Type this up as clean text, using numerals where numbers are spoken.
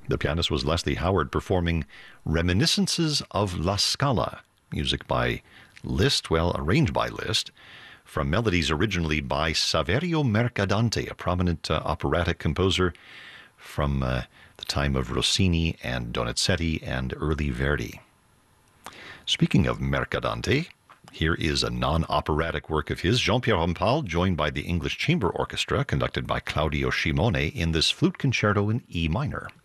The pianist was Leslie Howard performing Reminiscences of La Scala, music by Liszt, well, arranged by Liszt, from melodies originally by Saverio Mercadante, a prominent operatic composer from the time of Rossini and Donizetti and early Verdi. Speaking of Mercadante, here is a non-operatic work of his, Jean-Pierre Rampal, joined by the English Chamber Orchestra, conducted by Claudio Scimone, in this flute concerto in E minor.